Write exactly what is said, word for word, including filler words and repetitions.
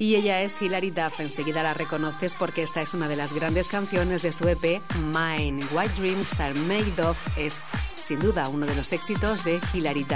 Y ella es Hilary Duff. Enseguida la reconoces porque esta es una de las grandes canciones de su E P Mine. What Dreams Are Made Of es sin duda uno de los éxitos de Hilary Duff.